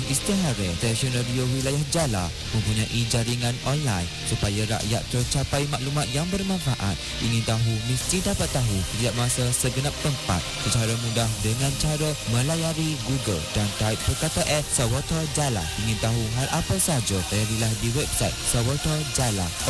Istikhara Stesen Radio Wilayah Jala mempunyai jaringan online supaya rakyat tercapai maklumat yang bermanfaat. Ingin tahu mesti dapat tahu setiap masa segenap tempat secara mudah dengan cara melayari Google dan type perkataan Sawata Jala. Ingin tahu hal apa saja, layarilah di website Sawata Jala.